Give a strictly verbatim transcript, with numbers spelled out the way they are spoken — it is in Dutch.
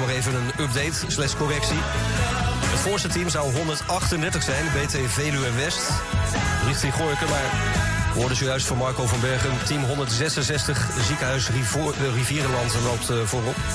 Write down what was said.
nog even een update slash correctie. Het voorste team zou honderdachtendertig zijn, B T Veluwe West. Richting Gorinchem, maar we hoorden zojuist van Marco van Bergen. Team honderdzesenzestig, ziekenhuis Rivierenland loopt uh, voorop.